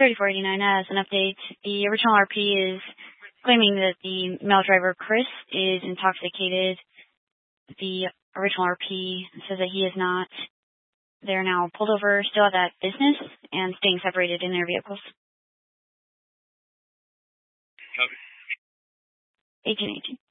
3489 has an update. The original RP is claiming that the male driver, Chris, is intoxicated. The original RP says that he is not. They're now pulled over, still at that business, and staying separated in their vehicles. Copy. 1818.